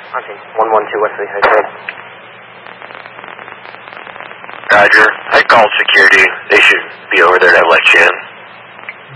Hunting, 112 Wesley, how you. Roger. I called security. They should be over there to let you in.